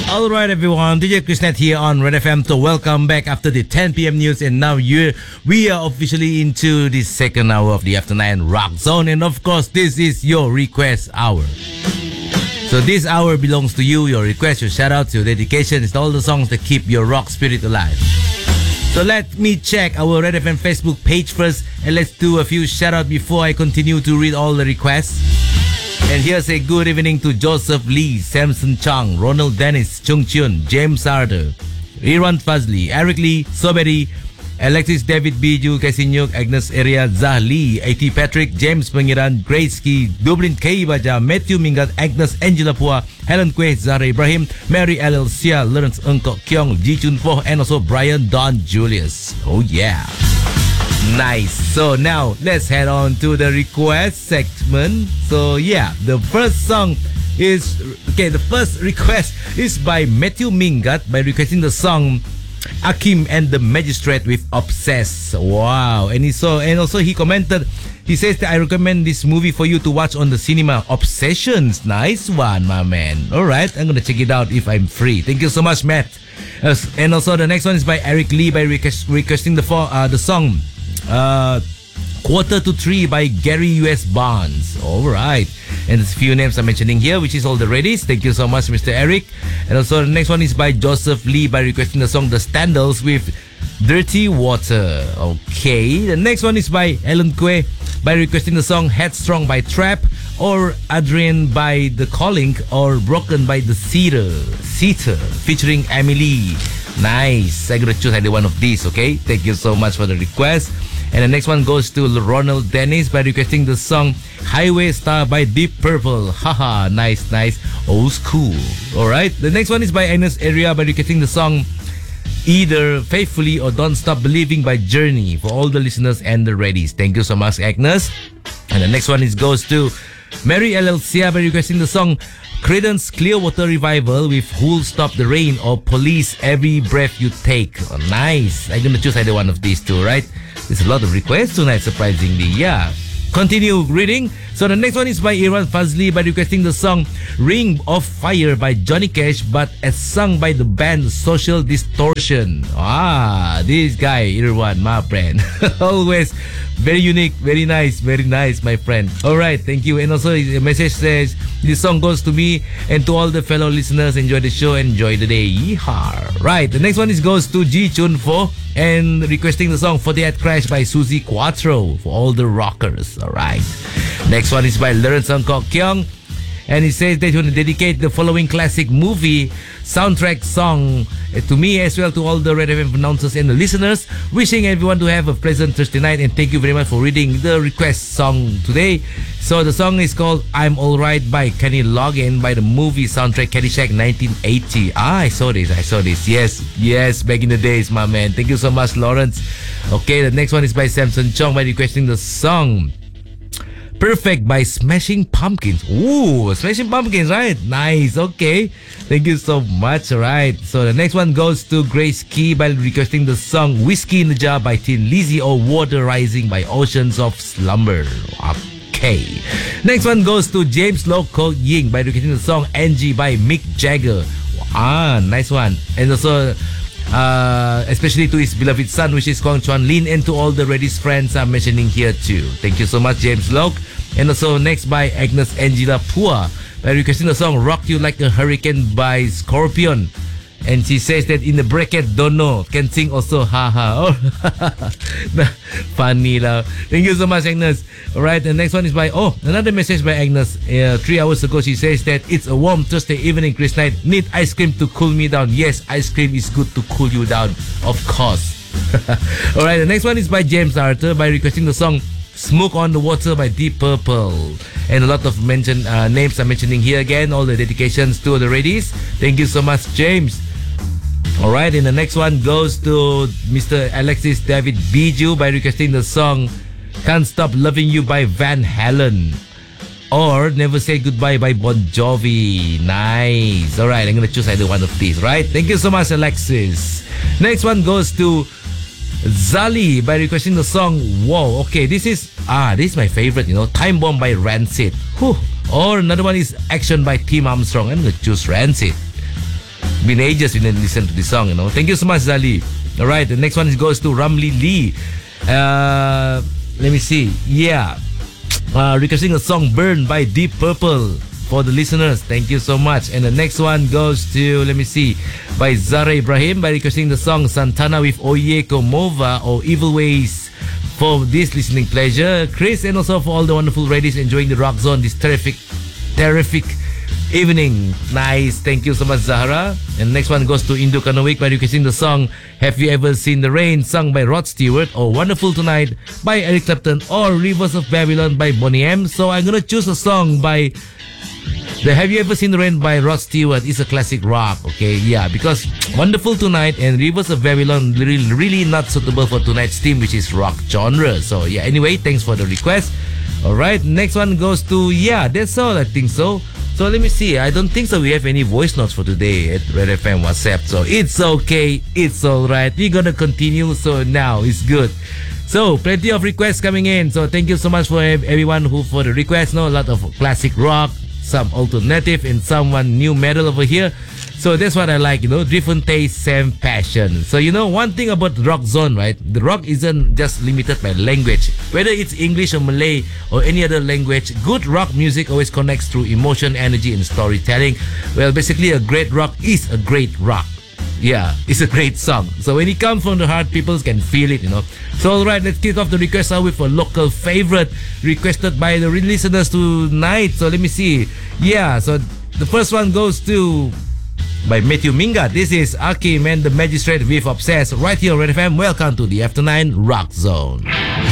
All right, everyone. DJ Krishnet here on Red FM. So welcome back after the 10 p.m. news, and now we are officially into the second hour of the After 9 Rock Zone, and of course, this is your request hour. So this hour belongs to you. Your request, your shout-outs, your dedications, all the songs that keep your rock spirit alive. So let me check our Red FM Facebook page first, and let's do a few shout-outs before I continue to read all the requests. And here's a good evening to Joseph Lee, Samson Chang, Ronald Dennis, Chung Chun, James Arthur, Iran Fazli, Eric Lee, Soberi, Alexis David Biju, Kasinyuk, Agnes Area, Zah Lee, A.T. Patrick, James Pangiran, Grace Key, Dublin K. Baja, Matthew Mingat, Agnes Angela Pua, Helen Kwe, Zahra Ibrahim, Mary L. Sia, Lawrence Ungkok Kyong, Ji Chun Po, and also Brian Don Julius. Oh yeah. Nice. So now let's head on to the request segment. So yeah, the first song is the first request is by Matthew Mingat by requesting the song Akim and the Magistrate with Obsessed. Wow. And also he commented, he says that I recommend this movie for you to watch on the cinema, Obsessions. Nice one, my man. All right, I'm gonna check it out if I'm free. Thank you so much, Matt. And also the next one is by Eric Lee by requesting the song Quarter to 3 by Gary U.S. Barnes. Alright. And there's a few names I'm mentioning here, which is all the readies. Thank you so much, Mr. Eric. And also the next one is by Joseph Lee by requesting the song The Standals with Dirty Water. Okay. The next one is by Ellen Kwe by requesting the song Headstrong by Trap, or Adrian by The Calling, or Broken by The Seater featuring Emily. Nice. I'm gonna choose either one of these, okay? Thank you so much for the request. And the next one goes to Ronald Dennis by requesting the song Highway Star by Deep Purple. Haha, nice. Old school. Alright. The next one is by Agnes Area by requesting the song Either Faithfully or Don't Stop Believing by Journey for all the listeners and the readies. Thank you so much, Agnes. And the next one goes to Mary LLC by requesting the song Creedence Clearwater Revival with Who'll Stop the Rain or Police Every Breath You Take. Oh, nice. I'm gonna choose either one of these two, right? There's a lot of requests tonight, surprisingly. Yeah. Continue reading. So the next one is by Iran Fazli by requesting the song Ring of Fire by Johnny Cash, but as sung by the band Social Distortion. This guy, Irwan, my friend. Always very unique, very nice, my friend. Alright, thank you. And also the message says, this song goes to me and to all the fellow listeners. Enjoy the show, enjoy the day. Yeehaw. Right, the next one goes to Ji Chun Fo and requesting the song 48 Crash by Suzy Quattro for all the rockers. Alright. Next one is by Lawrence Ungkok Kyong, and he says that he want to dedicate the following classic movie soundtrack song to me as well to all the Red FM announcers and the listeners. Wishing everyone to have a pleasant Thursday night, and thank you very much for reading the request song today. So the song is called I'm Alright by Kenny Loggins by the movie soundtrack Caddyshack 1980. I saw this. Yes, back in the days, my man. Thank you so much, Lawrence. Okay, the next one is by Samson Chong by requesting the song Perfect by Smashing Pumpkins. Ooh, Smashing Pumpkins, right? Nice, okay. Thank you so much, alright. So the next one goes to Grace Key by requesting the song Whiskey in the Jar by Tin Lizzy or Water Rising by Oceans of Slumber. Okay. Next one goes to James Loco Ying by requesting the song Angie by Mick Jagger. Nice one. And also especially to his beloved son, which is Kwang Chuan Lin, and to all the Redis friends I'm mentioning here too. Thank you so much, James Locke. And also next by Agnes Angela Pua by requesting the song Rock You Like a Hurricane by Scorpion. And she says that in the bracket, don't know, can sing also, haha. Funny lah. Thank you so much, Agnes. Alright, the next one is by, another message by Agnes. 3 hours ago, she says that it's a warm Thursday evening, Chris Night. Need ice cream to cool me down. Yes, ice cream is good to cool you down, of course. Alright, the next one is by James Arthur by requesting the song Smoke on the Water by Deep Purple. And a lot of names I'm mentioning here again. All the dedications to the ladies. Thank you so much, James. Alright, and the next one goes to Mr. Alexis David Biju by requesting the song Can't Stop Loving You by Van Halen, or Never Say Goodbye by Bon Jovi. Nice. Alright, I'm going to choose either one of these, right? Thank you so much, Alexis. Next one goes to Zali by requesting the song Whoa. Okay, this is my favorite, Time Bomb by Rancid. Or another one is Action by Tim Armstrong. I'm going to choose Rancid. Been ages we didn't listen to this song, you know. Thank you so much, Zali. All right, the next one goes to Ramli Lee. Let me see. Yeah. Requesting a song Burn by Deep Purple for the listeners. Thank you so much. And the next one goes to, let me see, by Zara Ibrahim by requesting the song Santana with Oye Komova or Evil Ways for this listening pleasure. Chris, and also for all the wonderful ladies enjoying the Rock Zone this terrific evening. Nice. Thank you so much, Zahra. And next one goes to Indu Kanowik by requesting the song Have You Ever Seen the Rain sung by Rod Stewart, or Wonderful Tonight by Eric Clapton, or Rivers of Babylon by Boney M. So I'm gonna choose a song by the Have You Ever Seen the Rain by Rod Stewart. Is a classic rock, okay? Yeah, because Wonderful Tonight and Rivers of Babylon really not suitable for tonight's theme, which is rock genre. So yeah, anyway, thanks for the request. Alright, next one goes to, yeah, that's all, I think so. So let me see. I don't think so we have any voice notes for today at Red FM WhatsApp. So it's okay. It's alright. We're gonna continue. So now it's good. So plenty of requests coming in. So thank you so much for everyone who for the request. No, a lot of classic rock, some alternative, and someone new metal over here. So that's what I like, you know, different taste, same passion. So you know, one thing about Rock Zone, right? The rock isn't just limited by language. Whether it's English or Malay or any other language, good rock music always connects through emotion, energy, and storytelling. Well, basically, a great rock is a great rock. Yeah, it's a great song. So when it comes from the heart, people can feel it, you know. So alright, let's kick off the request hour with a local favorite requested by the listeners tonight. So let me see. Yeah, so the first one goes to by Matthew Minga. This is Akim and the Magistrate with Obsessed right here on Red FM. Welcome to the After 9 Rock Zone.